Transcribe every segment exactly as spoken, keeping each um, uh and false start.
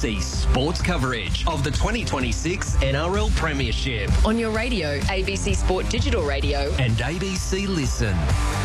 C sports coverage of the twenty twenty-six N R L Premiership. On your radio, A B C Sport Digital Radio. And A B C Listen.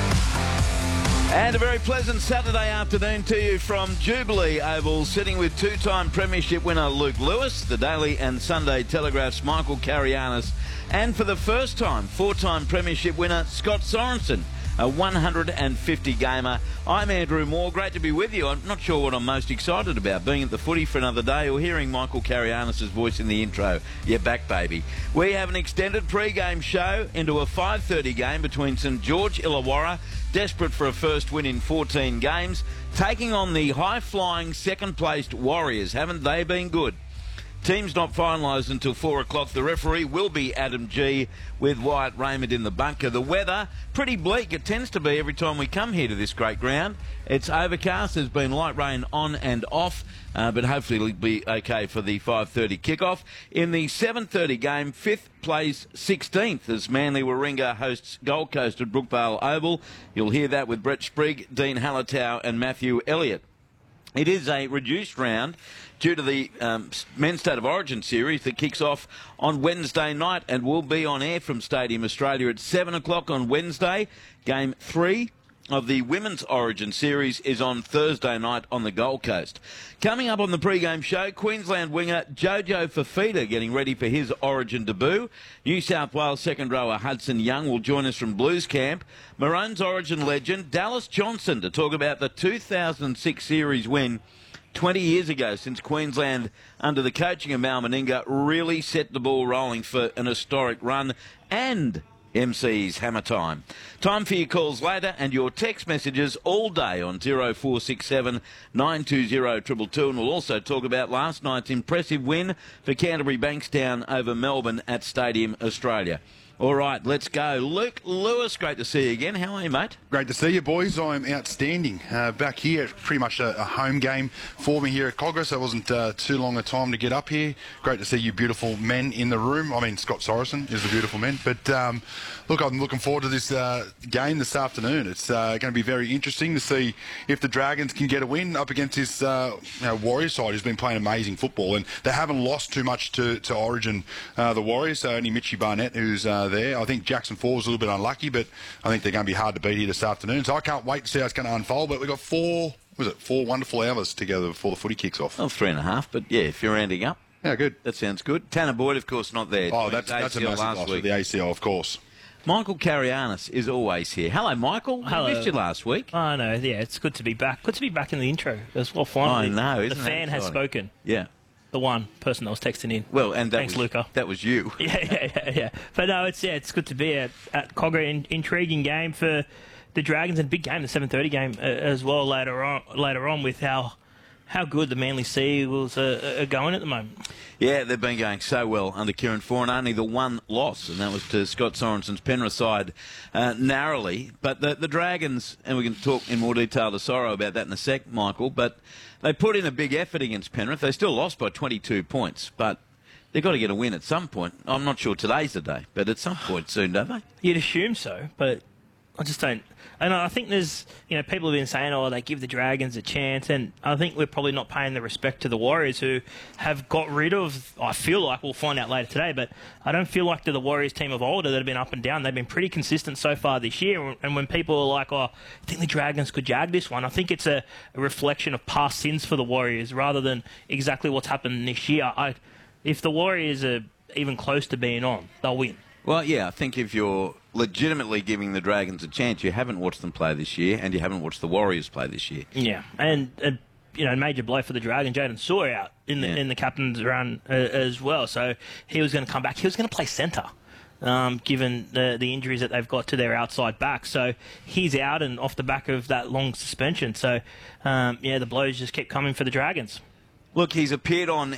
And a very pleasant Saturday afternoon to you from Jubilee Oval, sitting with two-time Premiership winner Luke Lewis, the Daily and Sunday Telegraph's Michael Carianis, and for the first time, four-time Premiership winner Scott Sorensen, a one hundred fifty gamer. I'm Andrew Moore. Great to be with you. I'm not sure what I'm most excited about, being at the footy for another day or hearing Michael Carianis' voice in the intro. You're back, baby. We have an extended pre-game show into a five thirty game between St George Illawarra, desperate for a first win in fourteen games, taking on the high-flying second-placed Warriors. Haven't they been good? Team's not finalised until four o'clock. The referee will be Adam G with Wyatt Raymond in the bunker. The weather, pretty bleak. It tends to be every time we come here to this great ground. It's overcast. There's been light rain on and off, uh, but hopefully it'll be okay for the five thirty kickoff. In the seven thirty game, fifth plays sixteenth as Manly Warringah hosts Gold Coast at Brookvale Oval. You'll hear that with Brett Sprigg, Dean Hallertau and Matthew Elliott. It is a reduced round due to the um, Men's State of Origin series that kicks off on Wednesday night and will be on air from Stadium Australia at seven o'clock on Wednesday. Game three of the Women's Origin series is on Thursday night on the Gold Coast. Coming up on the pre-game show, Queensland winger Jojo Fafita getting ready for his Origin debut. New South Wales second rower Hudson Young will join us from Blues Camp. Maroons Origin legend Dallas Johnson to talk about the two thousand six series win twenty years ago, since Queensland, under the coaching of Mal Meninga, really set the ball rolling for an historic run, and M C's Hammer Time. Time for your calls later and your text messages all day on oh four six seven, nine two oh, two two two. And we'll also talk about last night's impressive win for Canterbury Bankstown over Melbourne at Stadium Australia. All right, let's go. Luke Lewis, great to see you again. How are you, mate? Great to see you, boys. I'm outstanding. Uh, back here, pretty much a, a home game for me here at Cogra, so it wasn't uh, too long a time to get up here. Great to see you beautiful men in the room. I mean, Scott Sorensen is the beautiful men. But, um, look, I'm looking forward to this uh, game this afternoon. It's uh, going to be very interesting to see if the Dragons can get a win up against this uh, you know, Warriors side who's been playing amazing football. And they haven't lost too much to, to Origin, uh, the Warriors, so only Mitchie Barnett who's uh, there. I think Jackson Falls a little bit unlucky, but I think they're going to be hard to beat here this afternoon. So I can't wait to see how it's going to unfold. But we've got four, was it, four wonderful hours together before the footy kicks off. Well, three and a half, but yeah, if you're rounding up. Yeah, good. That sounds good. Tanner Boyd, of course, not there. Oh, that's, that's a massive loss for the A C L, of course. Michael Carianis is always here. Hello, Michael. Hello. We missed you last week. I know, yeah, it's good to be back. Good to be back in the intro as well, finally. I know, isn't The fan that has exciting? spoken. Yeah. The one person that was texting in. Well, and that Thanks, was, Luca. That was you. Yeah, yeah, yeah, yeah. But no, it's yeah, it's good to be at, at Cogra. In, intriguing game for the Dragons, and big game, the seven thirty game uh, as well later on. Later on, with how how good the Manly Sea Eagles are, are going at the moment. Yeah, they've been going so well under Kieran Foran. Only the one loss, and that was to Scott Sorensen's Penrith side uh, narrowly. But the, the Dragons, and we can talk in more detail to Sorrow about that in a sec, Michael, but they put in a big effort against Penrith. They still lost by twenty-two points, but they've got to get a win at some point. I'm not sure today's the day, but at some point soon, don't they? You'd assume so, but I just don't. And I think there's, you know, people have been saying, oh, they give the Dragons a chance, and I think we're probably not paying the respect to the Warriors, who have got rid of, I feel like, we'll find out later today, but I don't feel like they're the Warriors team of old that have been up and down. They've been pretty consistent so far this year, and when people are like, oh, I think the Dragons could jag this one, I think it's a, a reflection of past sins for the Warriors rather than exactly what's happened this year. I, if the Warriors are even close to being on, they'll win. Well, yeah, I think if you're legitimately giving the Dragons a chance, you haven't watched them play this year, and you haven't watched the Warriors play this year. Yeah, and, uh, you know, major blow for the Dragons. Jaden Sawyer out in the, Yeah. in the captain's run uh, as well, so he was going to come back. He was going to play centre, um, given the, the injuries that they've got to their outside back. So he's out and off the back of that long suspension. So, um, yeah, the blows just keep coming for the Dragons. Look, he's appeared on